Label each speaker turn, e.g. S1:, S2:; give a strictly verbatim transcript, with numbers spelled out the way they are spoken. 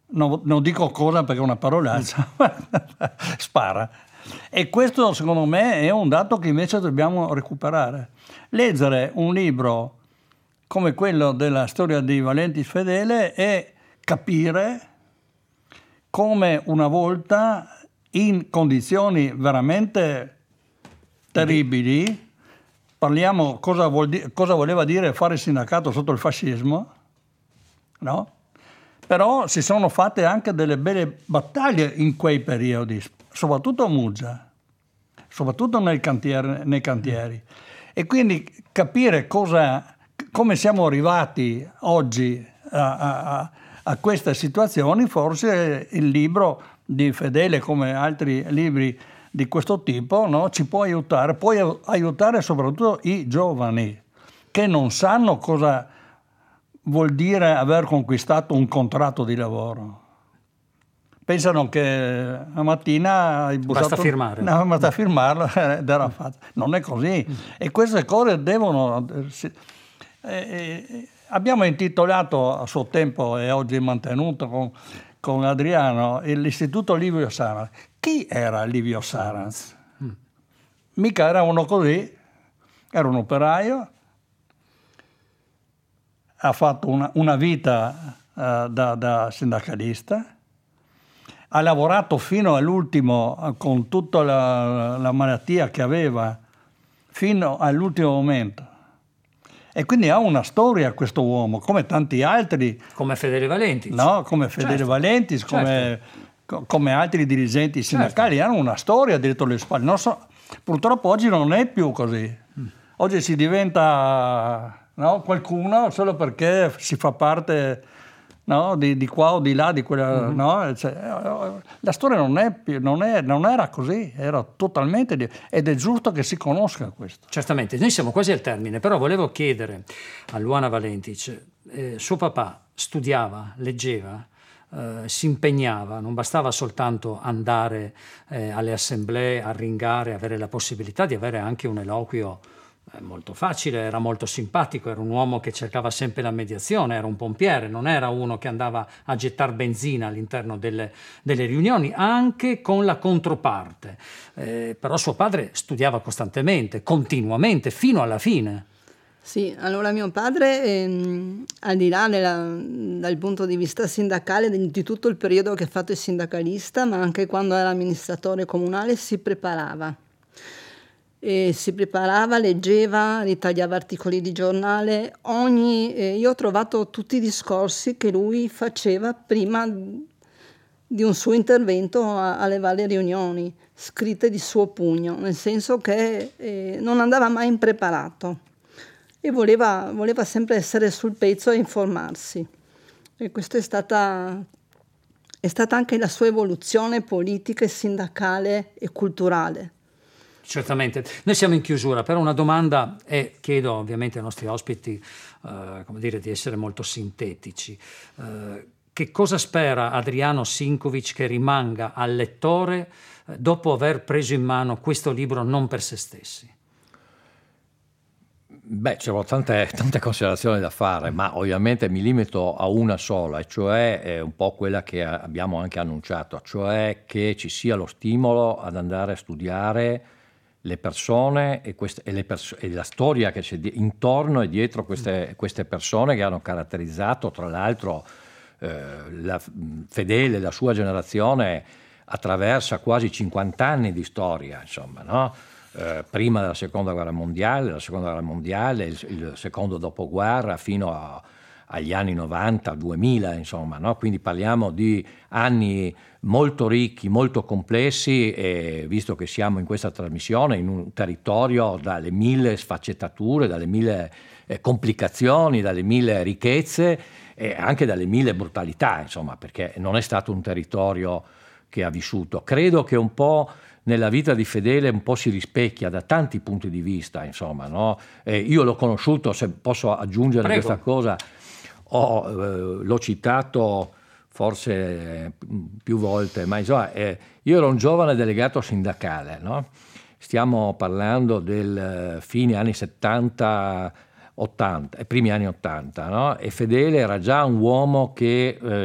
S1: non, non dico cosa perché è una parolaccia, spara. E questo secondo me è un dato che invece dobbiamo recuperare. Leggere un libro come quello della storia di Valentis Fedele e capire come una volta, in condizioni veramente terribili, parliamo cosa, vuol di- cosa voleva dire fare sindacato sotto il fascismo, no? Però si sono fatte anche delle belle battaglie in quei periodi, soprattutto a Muggia, soprattutto nel cantiere, nei cantieri. E quindi capire cosa, come siamo arrivati oggi a, a, a queste situazioni, forse il libro di Fedele, come altri libri di questo tipo, no, ci può aiutare, può aiutare soprattutto i giovani che non sanno cosa vuol dire aver conquistato un contratto di lavoro. Pensano che la mattina hai bussato,
S2: basta firmare.
S1: No, basta firmarlo ed era fatto. Non è così. Mm. E queste cose devono... Eh, eh, abbiamo intitolato a suo tempo e oggi mantenuto con, con Adriano l'Istituto Livio Saranz. Chi era Livio Saranz? Mm. Mica era uno così, era un operaio, ha fatto una, una vita uh, da, da sindacalista, ha lavorato fino all'ultimo con tutta la, la malattia che aveva, fino all'ultimo momento. E quindi ha una storia questo uomo, come tanti altri.
S2: Come Fedele Valentis.
S1: No, come Fedele certo. Valentis, come, certo. come altri dirigenti sindacali, certo. hanno una storia dietro le spalle. Non so, purtroppo oggi non è più così. Mm. Oggi si diventa... No, qualcuno solo perché si fa parte, no, di, di qua o di là, di quella, mm-hmm. no? Cioè, la storia non, è più, non, è, non era così, era totalmente di, ed è giusto che si conosca questo.
S2: Certamente, noi siamo quasi al termine, però volevo chiedere a Luana Valentis, eh, suo papà studiava, leggeva, eh, si impegnava, non bastava soltanto andare eh, alle assemblee, arringare, avere la possibilità di avere anche un eloquio molto facile, era molto simpatico, era un uomo che cercava sempre la mediazione, era un pompiere, non era uno che andava a gettare benzina all'interno delle, delle riunioni, anche con la controparte. Eh, però suo padre studiava costantemente, continuamente, fino alla fine.
S3: Sì, allora mio padre, ehm, al di là della, dal punto di vista sindacale, di tutto il periodo che ha fatto il sindacalista, ma anche quando era amministratore comunale, si preparava. E si preparava, leggeva, ritagliava articoli di giornale. Ogni, eh, io ho trovato tutti i discorsi che lui faceva prima di un suo intervento a, alle varie riunioni, scritte di suo pugno, nel senso che eh, non andava mai impreparato e voleva, voleva sempre essere sul pezzo e informarsi. E questa è stata, è stata anche la sua evoluzione politica, e sindacale e culturale.
S2: Certamente. Noi siamo in chiusura, però una domanda e chiedo ovviamente ai nostri ospiti eh, come dire, di essere molto sintetici. Eh, che cosa spera Adriano Sinkovic che rimanga al lettore eh, dopo aver preso in mano questo libro non per se stessi?
S4: Beh, c'erano tante, tante considerazioni da fare, ma ovviamente mi limito a una sola, e cioè è un po' quella che abbiamo anche annunciato, cioè che ci sia lo stimolo ad andare a studiare le persone e, queste, e, le perso- e la storia che c'è di- intorno e dietro queste, queste persone che hanno caratterizzato, tra l'altro, eh, la Fedele, la sua generazione attraversa quasi cinquanta anni di storia, insomma, no? Eh, prima della seconda guerra mondiale, la seconda guerra mondiale, il, il secondo dopoguerra fino a, agli anni novanta, duemila, insomma, no? Quindi parliamo di anni molto ricchi, molto complessi, e visto che siamo in questa trasmissione in un territorio dalle mille sfaccettature, dalle mille eh, complicazioni, dalle mille ricchezze e anche dalle mille brutalità, insomma, perché non è stato un territorio che ha vissuto. Credo che un po' nella vita di Fedele un po' si rispecchia da tanti punti di vista, insomma, no? Eh, io l'ho conosciuto, se posso aggiungere Prego. questa cosa, ho, eh, l'ho citato forse più volte, ma insomma, eh, io ero un giovane delegato sindacale, no? Stiamo parlando del fine anni settanta, ottanta, primi anni ottanta, no? E Fedele era già un uomo che eh,